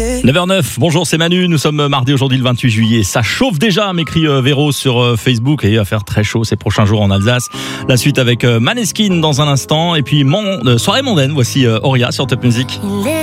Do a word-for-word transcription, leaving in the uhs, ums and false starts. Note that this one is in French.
neuf heures neuf, bonjour, c'est Manu, nous sommes mardi aujourd'hui le vingt-huit juillet. Ça chauffe déjà, m'écrit Véro sur Facebook, et il va faire très chaud ces prochains jours en Alsace. La suite avec Maneskin dans un instant, et puis mon, euh, soirée mondaine, voici Auria sur Top Music.